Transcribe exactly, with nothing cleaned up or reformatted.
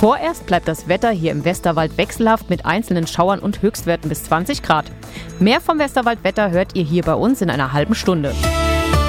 Vorerst bleibt das Wetter hier im Westerwald wechselhaft mit einzelnen Schauern und Höchstwerten bis zwanzig Grad. Mehr vom Westerwald-Wetter hört ihr hier bei uns in einer halben Stunde.